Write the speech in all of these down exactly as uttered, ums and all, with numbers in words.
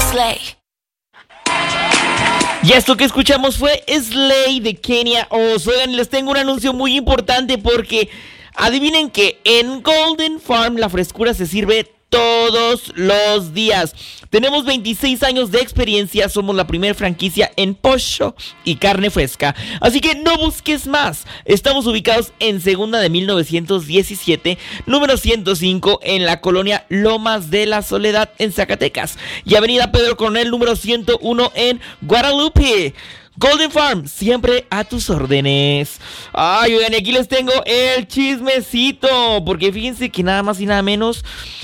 Slay. Y esto que escuchamos fue Slay de Kenia Oz. Oigan, les tengo un anuncio muy importante porque adivinen que en Golden Farm la frescura se sirve todos los días. Tenemos veintiséis años de experiencia, somos la primera franquicia en pollo y carne fresca, así que no busques más. Estamos ubicados en Segunda de mil novecientos diecisiete, número ciento cinco, en la colonia Lomas de la Soledad, en Zacatecas, y Avenida Pedro Coronel, número ciento uno, en Guadalupe. Golden Farm, siempre a tus órdenes. Ay, oigan, aquí les tengo el chismecito, porque fíjense que nada más y nada menos,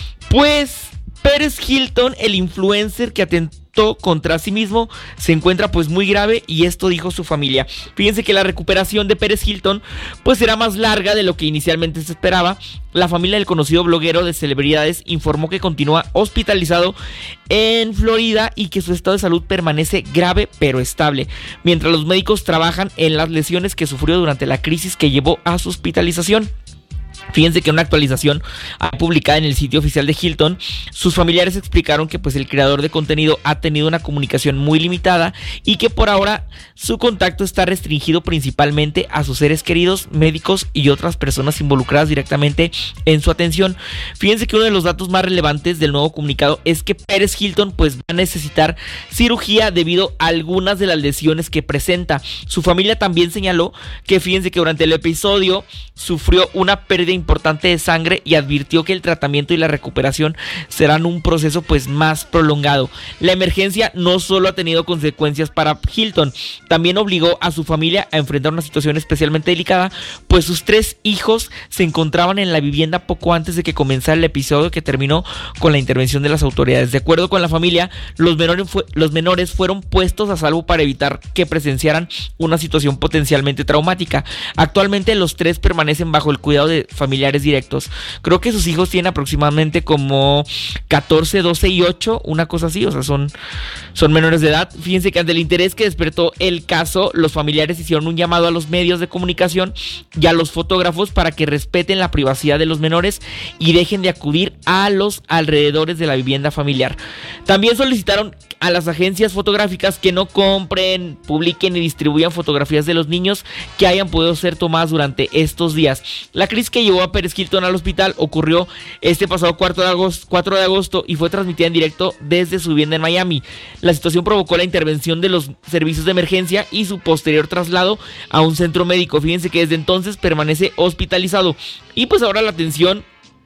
pues Pérez Hilton, el influencer que atentó contra sí mismo, se encuentra pues muy grave, y esto dijo su familia. Fíjense que la recuperación de Pérez Hilton pues será más larga de lo que inicialmente se esperaba. La familia del conocido bloguero de celebridades informó que continúa hospitalizado en Florida y que su estado de salud permanece grave pero estable, mientras los médicos trabajan en las lesiones que sufrió durante la crisis que llevó a su hospitalización. Fíjense que en una actualización publicada en el sitio oficial de Hilton, sus familiares explicaron que pues el creador de contenido ha tenido una comunicación muy limitada y que por ahora su contacto está restringido principalmente a sus seres queridos, médicos y otras personas involucradas directamente en su atención. Fíjense que uno de los datos más relevantes del nuevo comunicado es que Pérez Hilton pues va a necesitar cirugía debido a algunas de las lesiones que presenta. Su familia también señaló que fíjense que durante el episodio sufrió una pérdida importante de sangre y advirtió que el tratamiento y la recuperación serán un proceso pues más prolongado. La emergencia no solo ha tenido consecuencias para Hilton, también obligó a su familia a enfrentar una situación especialmente delicada, pues sus tres hijos se encontraban en la vivienda poco antes de que comenzara el episodio, que terminó con la intervención de las autoridades. De acuerdo con la familia, los menores, fue, los menores fueron puestos a salvo para evitar que presenciaran una situación potencialmente traumática. Actualmente los tres permanecen bajo el cuidado de familiares directos. Creo que sus hijos tienen aproximadamente como catorce, doce y ocho, una cosa así, o sea, son, son menores de edad. Fíjense que ante el interés que despertó el caso, los familiares hicieron un llamado a los medios de comunicación y a los fotógrafos para que respeten la privacidad de los menores y dejen de acudir a los alrededores de la vivienda familiar. También solicitaron a las agencias fotográficas que no compren, publiquen y distribuyan fotografías de los niños que hayan podido ser tomadas durante estos días. La crisis que llevó a Pérez Hilton al hospital ocurrió este pasado cuatro de agosto, cuatro de agosto y fue transmitida en directo desde su vivienda en Miami. La situación provocó la intervención de los servicios de emergencia y su posterior traslado a un centro médico. Fíjense que desde entonces permanece hospitalizado y pues ahora la atención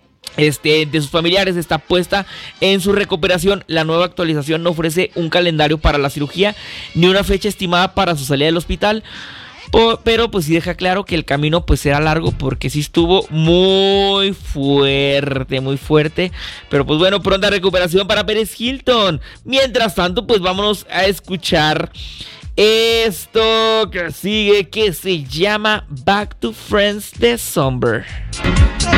Este, de sus familiares está puesta en su recuperación. La nueva actualización no ofrece un calendario para la cirugía ni una fecha estimada para su salida del hospital, pero pues sí deja claro que el camino pues será largo, porque sí estuvo muy fuerte, muy fuerte. Pero pues bueno, pronta recuperación para Pérez Hilton. Mientras tanto, pues vámonos a escuchar esto que sigue, que se llama Back to Friends de Somber.